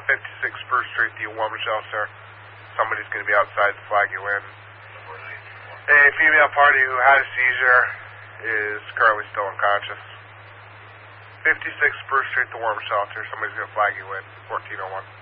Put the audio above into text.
56 Spruce Street, the warmer shelter. Somebody's going to be outside to flag you in. A female party who had a seizure is currently still unconscious. 56 Spruce Street, the warmer shelter. Somebody's going to flag you in. 1401.